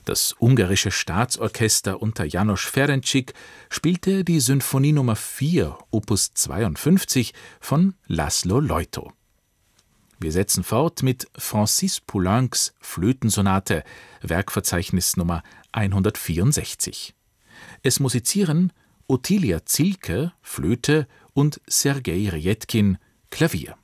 Das ungarische Staatsorchester unter János Ferencsik spielte die Sinfonie Nr. 4, Opus 52 von László Lojtó. Wir setzen fort mit Francis Poulencs Flötensonate, Werkverzeichnis Nummer 164. Es musizieren Ottilia Zielke, Flöte, und Sergei Rjetkin, Klavier.